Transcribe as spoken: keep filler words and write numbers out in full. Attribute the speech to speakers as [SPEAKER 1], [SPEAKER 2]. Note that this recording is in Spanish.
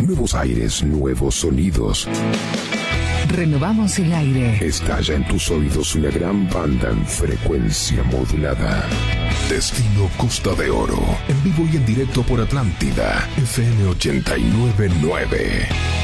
[SPEAKER 1] Nuevos aires, nuevos sonidos.
[SPEAKER 2] Renovamos el aire.
[SPEAKER 1] Estalla en tus oídos una gran banda en frecuencia modulada. Destino Costa de Oro. En vivo y en directo por Atlántida. F M ochenta y nueve punto nueve.